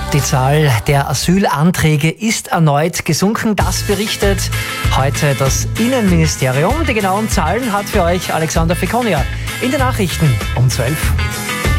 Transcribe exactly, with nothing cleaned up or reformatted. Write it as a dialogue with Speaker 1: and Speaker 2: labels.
Speaker 1: Die Zahl der Asylanträge ist erneut gesunken. Das berichtet heute das Innenministerium. Die genauen Zahlen hat für euch Alexander Fekonia in den Nachrichten um zwölf.